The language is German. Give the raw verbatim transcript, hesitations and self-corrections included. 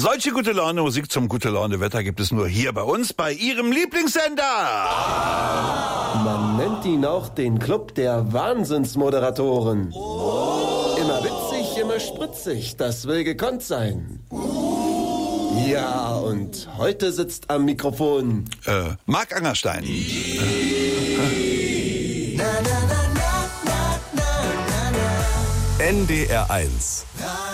Solche gute Laune Musik zum gute Laune Wetter gibt es nur hier bei uns, bei Ihrem Lieblingssender. Man nennt ihn auch den Club der Wahnsinnsmoderatoren. Immer witzig, immer spritzig, das will gekonnt sein. Ja, und heute sitzt am Mikrofon Äh, Marc Angerstein. N D R eins